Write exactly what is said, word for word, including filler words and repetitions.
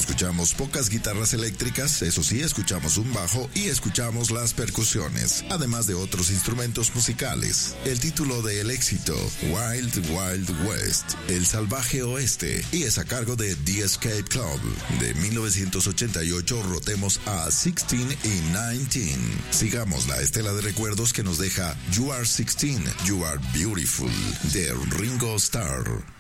escuchamos pocas guitarras eléctricas, eso sí, escuchamos un bajo y escuchamos las percusiones, además de otros instrumentos musicales. El título del éxito, Wild Wild West, El Salvaje Oeste, y es a cargo de The Escape Club. De mil novecientos ochenta y ocho rotemos a sixteen y nineteen. Sigamos la estela de recuerdos que nos deja You Are sixteen, You Are Beautiful, de Ringo Starr.